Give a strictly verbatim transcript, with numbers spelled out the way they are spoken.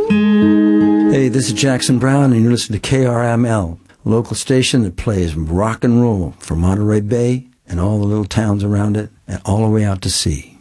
Hey, this is Jackson Brown, and you're listening to K R M L, a local station that plays rock and roll from Monterey Bay and all the little towns around it and all the way out to sea.